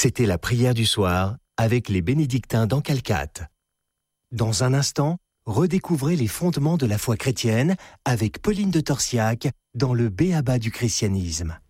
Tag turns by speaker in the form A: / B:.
A: C'était la prière du soir avec les bénédictins d'Ancalcate. Dans un instant, redécouvrez les fondements de la foi chrétienne avec Pauline de Torsiac dans le B.A.B.A. du christianisme.